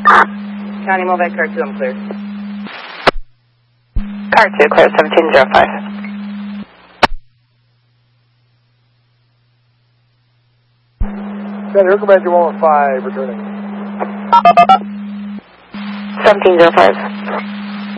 County Mobile Car 2, I'm clear. Car 2, clear 1705. Center, Command 115, returning. 1705.